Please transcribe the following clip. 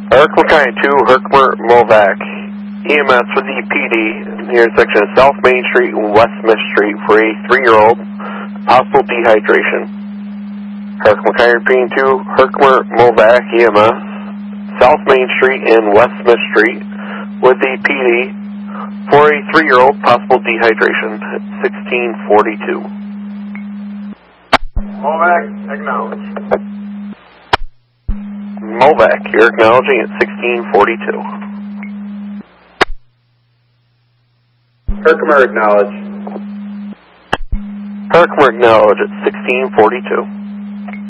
Herkimer County 2, Herkimer Movac. EMS with the PD near section of South Main Street and West Smith Street for a 3-year-old, possible dehydration. Herkimer County 2, Herkimer Movac EMS, South Main Street and West Smith Street with the PD for a 3-year-old, possible dehydration at 1642. Movac, acknowledge. Movac, you're acknowledging at 1642. Herkimer, acknowledge. Herkimer, acknowledge at 1642.